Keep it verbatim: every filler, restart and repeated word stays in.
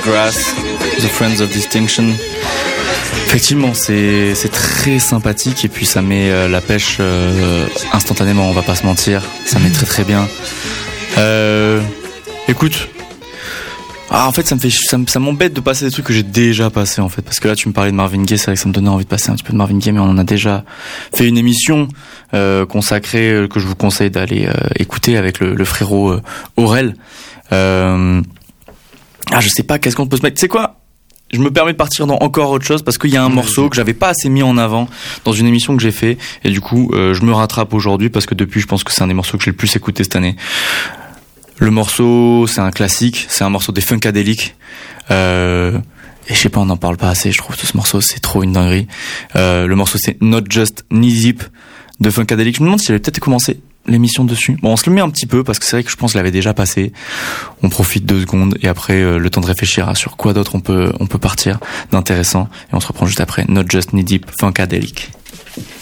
Grass, The Friends of Distinction. Effectivement, c'est c'est très sympathique et puis ça met euh, la pêche euh, instantanément, on va pas se mentir. Ça met très très bien. Euh, écoute, ah en fait ça me fait ça, ça m'embête de passer des trucs que j'ai déjà passés en fait, parce que là tu me parlais de Marvin Gaye, c'est vrai que ça me donnait envie de passer un petit peu de Marvin Gaye, mais on en a déjà fait une émission euh, consacrée euh, que je vous conseille d'aller euh, écouter avec le, le frérot euh, Aurel. Euh, ah je sais pas qu'est-ce qu'on peut se mettre. Tu sais quoi? Je me permets de partir dans encore autre chose parce qu'il y a un morceau que j'avais pas assez mis en avant dans une émission que j'ai fait et du coup euh, je me rattrape aujourd'hui parce que depuis je pense que c'est un des morceaux que j'ai le plus écouté cette année. Le morceau c'est un classique, c'est un morceau des Funkadelic euh, et je sais pas, on n'en parle pas assez, je trouve que ce morceau c'est trop une dinguerie. Euh, le morceau c'est Not Just Knee Deep de Funkadelic. Je me demande si j'avais peut-être commencé l'émission dessus. Bon, on se le met un petit peu parce que c'est vrai que je pense qu'il avait déjà passé. On profite deux secondes et après euh, le temps de réfléchir à sur quoi d'autre on peut on peut partir d'intéressant et on se reprend juste après. Not Just Knee Deep, Funkadelic.